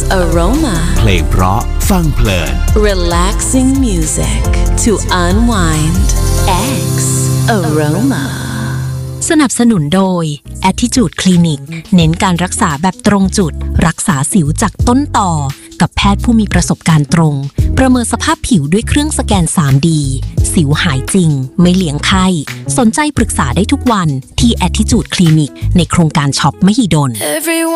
Aroma เพลงเพราะฟังเพลิน Relaxing music to unwind X Aroma สนับสนุนโดย Attitude Clinic เน้นการรักษาแบบตรงจุดรักษาสิวจากต้นต่อกับแพทย์ผู้มีประสบการณ์ตรงประเมินสภาพผิวด้วยเครื่องสแกน 3D สิวหายจริงไม่เลี้ยงไข้สนใจปรึกษาได้ทุกวันที่ Attitude Clinic ในโครงการช็อปมหิดล